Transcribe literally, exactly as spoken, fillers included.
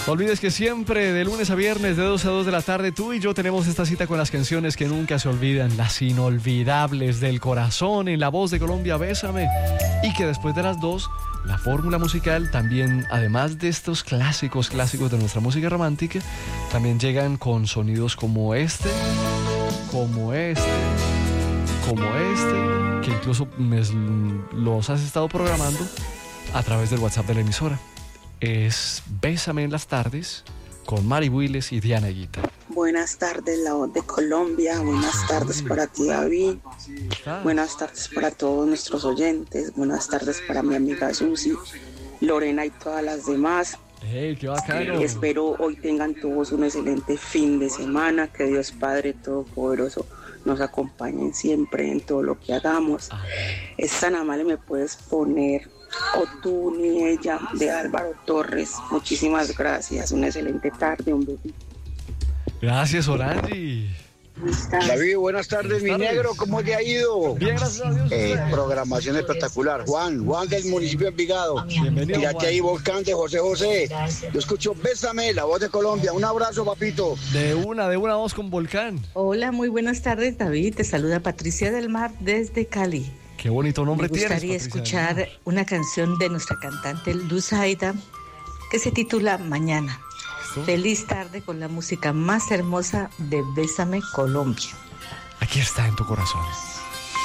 No olvides que siempre, de lunes a viernes, de dos a dos de la tarde, tú y yo tenemos esta cita con las canciones que nunca se olvidan, las inolvidables del corazón, en la voz de Colombia, Bésame. Y que después de las dos, la fórmula musical también, además de estos clásicos, clásicos de nuestra música romántica, también llegan con sonidos como este, como este, como este, que incluso me, los has estado programando a través del WhatsApp de la emisora. Es Bésame en las tardes con Mari Builes y Diana Guita. Buenas tardes, la voz de Colombia. Buenas tardes para ti, David. Buenas tardes para todos nuestros oyentes. Buenas tardes para mi amiga Susi, Lorena y todas las demás. Hey, qué bacano. Espero hoy tengan todos un excelente fin de semana. Que Dios Padre Todopoderoso nos acompañe siempre en todo lo que hagamos. Es tan amable, me puedes poner O tú ni ella de Álvaro Torres. Muchísimas gracias, una excelente tarde, un besito. Gracias, Orangi. David, buenas tardes, buenas mi tardes. Negro, ¿cómo te ha ido? Bien, gracias a Dios. Eh, programación espectacular. Juan, Juan del municipio de Envigado. Bienvenido. Fíjate ahí, Volcán de José José. Yo escucho Bésame, la voz de Colombia. Un abrazo, papito. De una, de una voz con Volcán. Hola, muy buenas tardes, David. Te saluda Patricia del Mar desde Cali. Qué bonito nombre tienes. Me gustaría tienes, escuchar una canción de nuestra cantante Luz Aida que se titula Mañana. ¿Listo? Feliz tarde con la música más hermosa de Bésame Colombia. Aquí está en tu corazón.